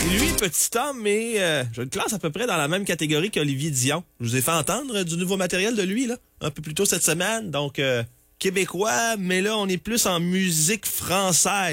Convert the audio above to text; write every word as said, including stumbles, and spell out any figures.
Lui, petit homme, mais euh, je le classe à peu près dans la même catégorie qu'Olivier Dion. Je vous ai fait entendre du nouveau matériel de lui, là, un peu plus tôt cette semaine. Donc, euh, québécois, mais là, on est plus en musique française.